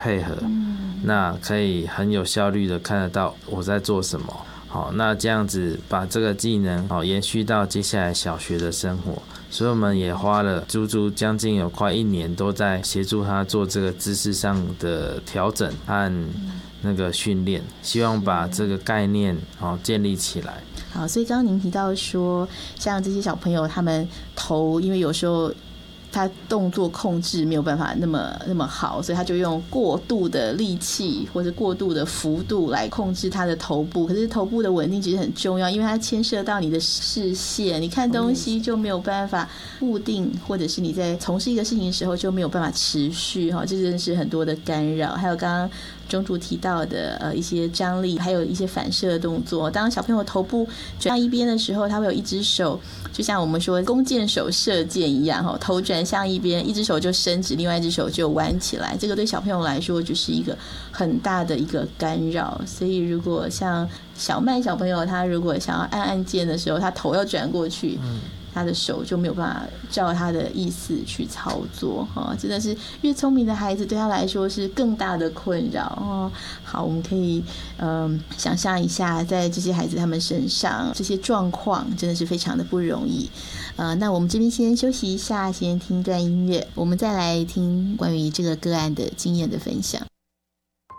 配合，那可以很有效率的看得到我在做什么。好，那这样子把这个技能延续到接下来小学的生活，所以我们也花了足足将近有快1年都在协助他做这个知识上的调整和那个训练，希望把这个概念建立起来。 好，所以刚刚您提到说，像这些小朋友他们头，因为有时候他动作控制没有办法那么好，所以他就用过度的力气或者过度的幅度来控制他的头部。可是头部的稳定其实很重要，因为它牵涉到你的视线，你看东西就没有办法固定，或者是你在从事一个事情的时候就没有办法持续，这真的是很多的干扰。还有刚刚中主提到的一些张力，还有一些反射的动作。当小朋友头部转向一边的时候，他会有一只手，就像我们说弓箭手射箭一样，头转向一边，一只手就伸直，另外一只手就弯起来。这个对小朋友来说就是一个很大的一个干扰。所以如果像小曼小朋友，他如果想要按键的时候，他头要转过去，他的手就没有办法照他的意思去操作，真的是越聪明的孩子对他来说是更大的困扰。好，我们可以想象一下，在这些孩子他们身上这些状况真的是非常的不容易。那我们这边先休息一下，先听段音乐，我们再来听关于这个个案的经验的分享。